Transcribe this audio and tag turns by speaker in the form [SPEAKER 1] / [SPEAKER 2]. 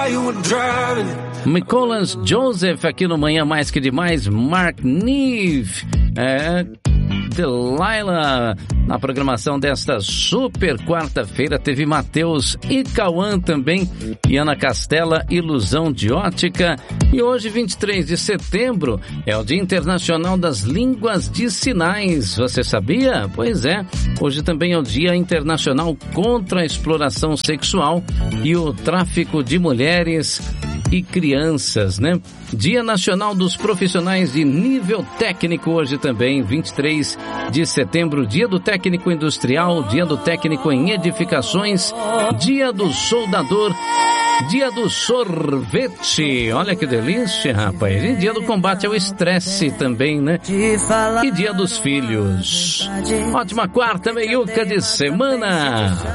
[SPEAKER 1] Nicholas Joseph aqui no Manhã Mais Que Demais. Mark Neve, Delilah. Na programação desta super quarta-feira teve Matheus e Cauã também, e Ana Castela, Ilusão de Ótica. E hoje, 23 de setembro, é o Dia Internacional das Línguas de Sinais. Você sabia? Pois é. Hoje também é o Dia Internacional contra a Exploração Sexual e o Tráfico de Mulheres e Crianças, né? Dia Nacional dos Profissionais de Nível Técnico, hoje também, 23 de setembro, Dia do Técnico Industrial, Dia do Técnico em Edificações, Dia do Soldador, Dia do Sorvete, olha que delícia, rapaz, e Dia do Combate ao Estresse também, né? E Dia dos Filhos. Ótima quarta, meiuca de semana!